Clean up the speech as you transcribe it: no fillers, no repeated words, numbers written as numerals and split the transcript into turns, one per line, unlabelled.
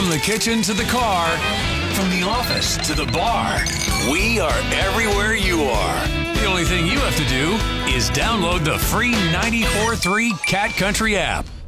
From the kitchen to the car, from the office to the bar, we are everywhere you are. The only thing you have to do is download the free 94.3 Cat Country app.